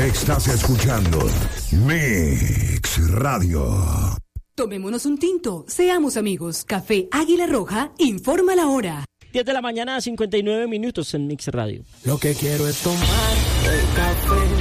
Estás escuchando Mix Radio. Tomémonos un tinto, seamos amigos. Café Águila Roja informa la hora. 10 de la mañana, 59 minutos en Mix Radio. Lo que quiero es tomar el café.